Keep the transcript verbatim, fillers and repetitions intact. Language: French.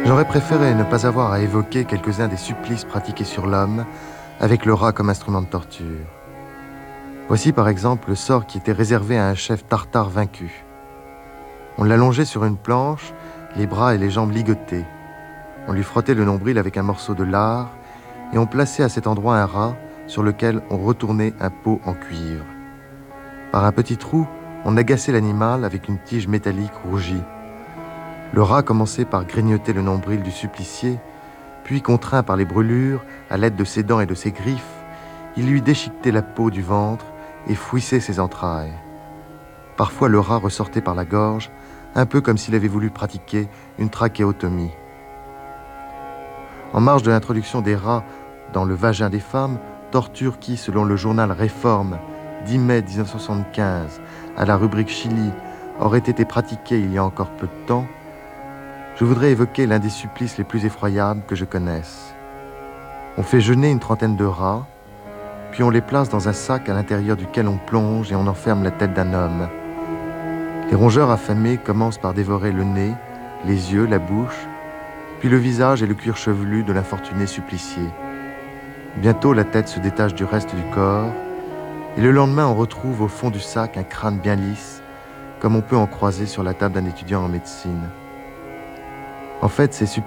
J'aurais préféré ne pas avoir à évoquer quelques-uns des supplices pratiqués sur l'homme avec le rat comme instrument de torture. Voici par exemple le sort qui était réservé à un chef tartare vaincu. On l'allongeait sur une planche, les bras et les jambes ligotés. On lui frottait le nombril avec un morceau de lard et on plaçait à cet endroit un rat sur lequel on retournait un pot en cuivre. Par un petit trou, on agaçait l'animal avec une tige métallique rougie. Le rat commençait par grignoter le nombril du supplicié, puis contraint par les brûlures, à l'aide de ses dents et de ses griffes, il lui déchiquetait la peau du ventre et fouissait ses entrailles. Parfois le rat ressortait par la gorge, un peu comme s'il avait voulu pratiquer une trachéotomie. En marge de l'introduction des rats dans le vagin des femmes, torture qui, selon le journal Réforme, dix mai mille neuf cent soixante-quinze, à la rubrique Chili, aurait été pratiquée il y a encore peu de temps, je voudrais évoquer l'un des supplices les plus effroyables que je connaisse. On fait jeûner une trentaine de rats, puis on les place dans un sac à l'intérieur duquel on plonge et on enferme la tête d'un homme. Les rongeurs affamés commencent par dévorer le nez, les yeux, la bouche, puis le visage et le cuir chevelu de l'infortuné supplicié. Bientôt, la tête se détache du reste du corps, et le lendemain, on retrouve au fond du sac un crâne bien lisse, comme on peut en croiser sur la table d'un étudiant en médecine. En fait, ces supplices